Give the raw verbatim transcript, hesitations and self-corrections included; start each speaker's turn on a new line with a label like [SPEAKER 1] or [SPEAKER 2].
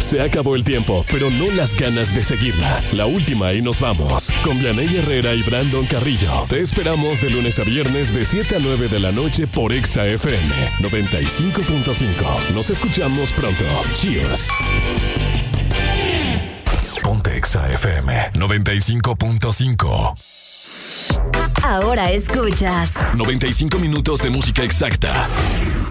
[SPEAKER 1] Se acabó el tiempo, pero no las ganas de seguirla. La última y nos vamos. Con Vianey Herrera y Brandon Carrillo. Te esperamos de lunes a viernes de siete a nueve de la noche por Exa F M noventa y cinco punto cinco. Nos escuchamos pronto. Cheers.
[SPEAKER 2] Ponte Exa F M noventa y cinco punto cinco.
[SPEAKER 3] Ahora escuchas
[SPEAKER 2] noventa y cinco minutos de música exacta.